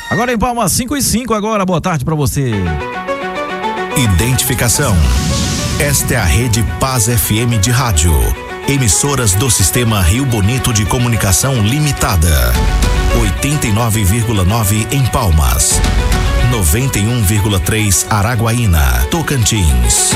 Agora em Palmas 5:05 agora, boa tarde pra você. Identificação. Esta é a Rede Paz FM de rádio. Emissoras do Sistema Rio Bonito de Comunicação Limitada. 89,9 em Palmas. 91,3 Araguaína, Tocantins.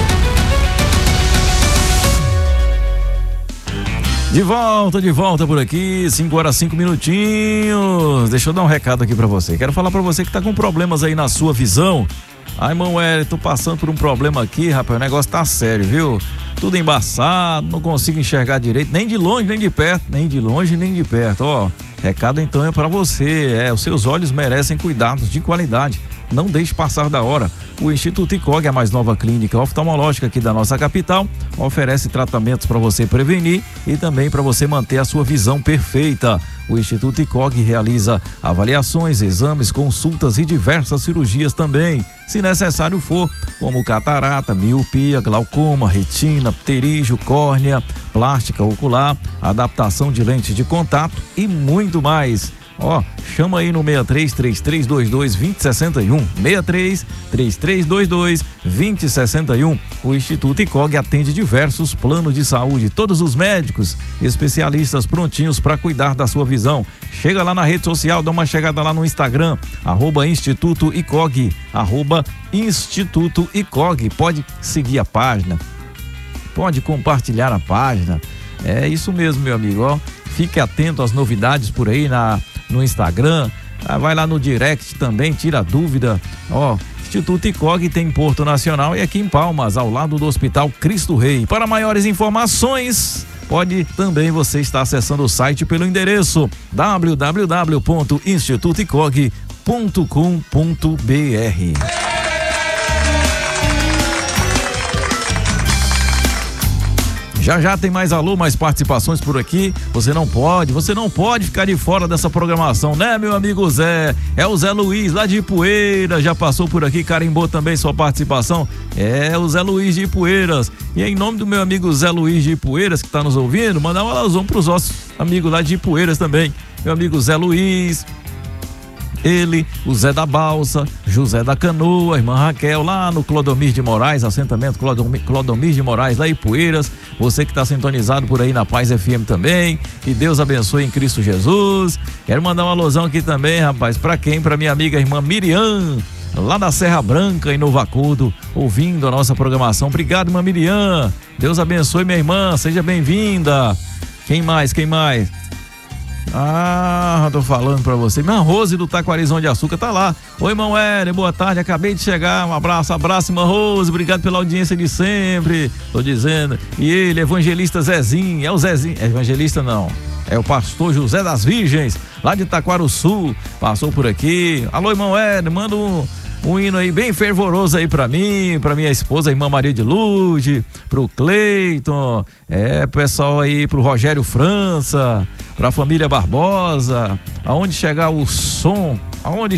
De volta por aqui, 5h05. Deixa eu dar um recado aqui pra você. Quero falar pra você que tá com problemas aí na sua visão. Ai, irmão, tô passando por um problema aqui, rapaz, o negócio tá sério, viu? Tudo embaçado, não consigo enxergar direito, nem de longe, nem de perto, nem de longe, nem de perto, ó. Recado então é pra você, os seus olhos merecem cuidados de qualidade. Não deixe passar da hora. O Instituto ICOG, a mais nova clínica oftalmológica aqui da nossa capital, oferece tratamentos para você prevenir e também para você manter a sua visão perfeita. O Instituto ICOG realiza avaliações, exames, consultas e diversas cirurgias também, se necessário for, como catarata, miopia, glaucoma, retina, pterígio, córnea, plástica ocular, adaptação de lentes de contato e muito mais. Chama aí no 63-3322-2061, 63-3322-2061. O Instituto ICOG atende diversos planos de saúde, todos os médicos, especialistas prontinhos para cuidar da sua visão. Chega lá na rede social, dá uma chegada lá no Instagram, @Instituto ICOG, @Instituto ICOG. Pode seguir a página, pode compartilhar a página. É isso mesmo, meu amigo, Fique atento às novidades por aí no Instagram, vai lá no direct também, tira dúvida. Instituto ICOG tem em Porto Nacional e aqui em Palmas, ao lado do Hospital Cristo Rei. Para maiores informações, pode também você estar acessando o site pelo endereço www.institutoicog.com.br. Já tem mais alô, mais participações por aqui. Você não pode ficar de fora dessa programação, né, meu amigo Zé? É o Zé Luiz, lá de Ipueiras, já passou por aqui, carimbou também sua participação. É o Zé Luiz de Ipueiras. E em nome do meu amigo Zé Luiz de Ipueiras, que tá nos ouvindo, mandar um alusão pros nossos amigos lá de Ipueiras também. Meu amigo Zé Luiz, ele, o Zé da Balsa, José da Canoa, a irmã Raquel, lá no Clodomir de Moraes, assentamento Clodomir de Moraes, lá em Ipueiras. Você que está sintonizado por aí na Paz FM também, que Deus abençoe em Cristo Jesus. Quero mandar uma alusão aqui também, rapaz, para quem? Para minha amiga irmã Miriam, lá da Serra Branca, em Novo Acordo, ouvindo a nossa programação. Obrigado, irmã Miriam. Deus abençoe, minha irmã, seja bem-vinda. Quem mais? Tô falando pra você. Minha Rose do Taquarizão de Açúcar tá lá. Oi, irmão Hélio, boa tarde, acabei de chegar. Um abraço, irmã Rose, obrigado pela audiência de sempre. Tô dizendo. E ele, evangelista Zezinho, é o Zezinho, evangelista não, é o pastor José das Virgens, lá de Taquaruçu, passou por aqui. Alô, irmão Hélio, manda um hino aí bem fervoroso aí pra mim, pra minha esposa, a irmã Maria de Lourdes, pro Cleiton, pessoal aí, pro Rogério França, pra família Barbosa, aonde chegar o som, aonde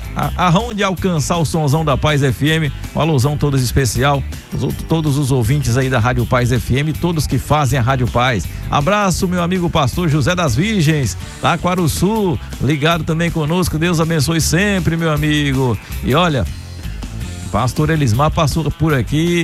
alcançar o sonzão da Paz FM, uma alusão toda especial, todos os ouvintes aí da Rádio Paz FM, todos que fazem a Rádio Paz. Abraço, meu amigo pastor José das Virgens, lá Taquaruçu, ligado também conosco, Deus abençoe sempre, meu amigo. E olha, pastor Elismar passou por aqui.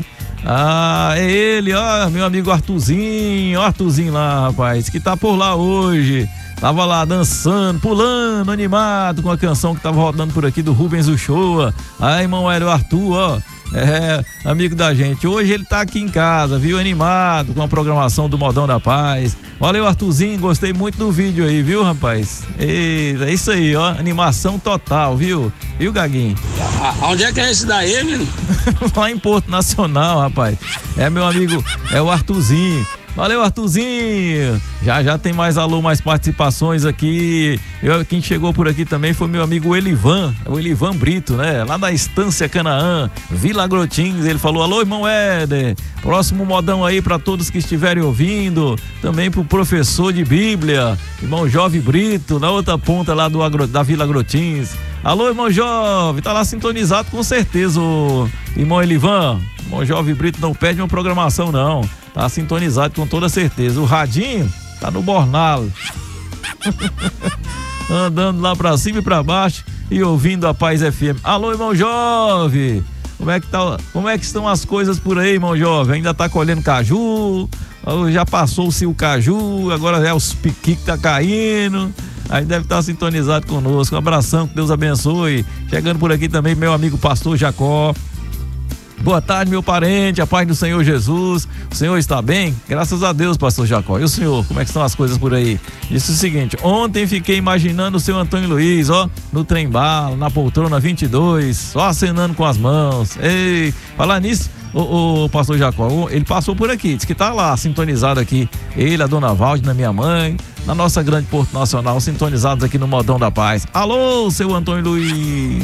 É ele, meu amigo Arthurzinho lá, rapaz, que tá por lá hoje. Tava lá dançando, pulando, animado com a canção que tava rodando por aqui do Rubens Uchoa. Irmão Hélio Arthur, amigo da gente. Hoje ele tá aqui em casa, viu? Animado com a programação do Modão da Paz. Valeu, Arthurzinho, gostei muito do vídeo aí, viu, rapaz? É isso aí, animação total, viu? Viu, Gaguinho? Onde é que é esse daí, menino? Lá em Porto Nacional, rapaz. Meu amigo, é o Arthurzinho. Valeu, Arthurzinho. Já tem mais alô, mais participações aqui. Quem chegou por aqui também foi meu amigo Elivan, o Elivan Brito, né? Lá da Estância Canaã, Vila Grotins. Ele falou: alô, irmão Éder. Próximo modão aí para todos que estiverem ouvindo. Também pro professor de Bíblia, irmão Jovem Brito, na outra ponta lá da Vila Grotins. Alô, irmão Jovem, tá lá sintonizado com certeza, irmão Elivan. Irmão Jovem Brito não perde uma programação, não. Tá sintonizado com toda certeza. O radinho tá no Bornalo. Andando lá pra cima e pra baixo. e ouvindo a Paz FM. Alô, irmão Jovem! Como é que estão as coisas por aí, irmão Jovem? Ainda tá colhendo caju? Já passou-se o caju, agora é os piqui que tá caindo. Aí deve estar sintonizado conosco. Um abração, que Deus abençoe. Chegando por aqui também meu amigo pastor Jacó. Boa tarde, meu parente, a paz do Senhor Jesus. O senhor está bem? Graças a Deus, pastor Jacó. E o senhor, como é que estão as coisas por aí? Disse o seguinte: ontem fiquei imaginando o seu Antônio Luiz, ó, no trem-bala, na poltrona 22, só acenando com as mãos. Ei, falar nisso, o pastor Jacó, ele passou por aqui, disse que tá lá, sintonizado aqui. Ele, a dona Valde, minha mãe, na nossa grande Porto Nacional, sintonizados aqui no Modão da Paz. Alô, seu Antônio Luiz.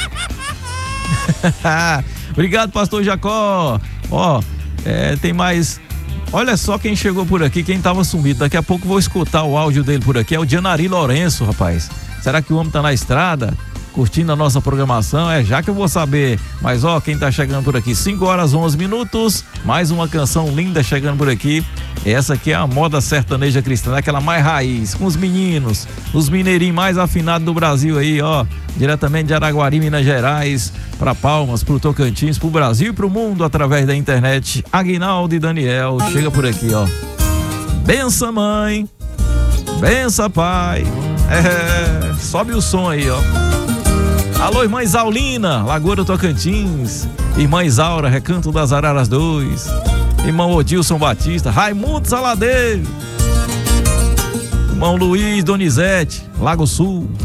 Obrigado, pastor Jacó. Ó, tem mais. Olha só quem chegou por aqui, quem tava sumido. Daqui a pouco vou escutar o áudio dele por aqui. É o Dianari Lourenço, rapaz. Será que o homem tá na estrada, curtindo a nossa programação? Já que eu vou saber. Mas ó, quem tá chegando por aqui, 5h11, mais uma canção linda chegando por aqui. Essa aqui é a moda sertaneja cristã, aquela mais raiz, com os meninos, os mineirinhos mais afinados do Brasil aí, ó, diretamente de Araguari, Minas Gerais, para Palmas, pro Tocantins, pro Brasil e pro mundo através da internet. Aguinaldo e Daniel, chega por aqui, ó. Bença, mãe, bença, pai. Sobe o som aí, ó. Alô, irmã Isaulina, Lagoa do Tocantins. Irmã Isaura, Recanto das Araras 2. Irmão Odilson Batista, Raimundo Saladeiro. Irmão Luiz Donizete, Lago Sul.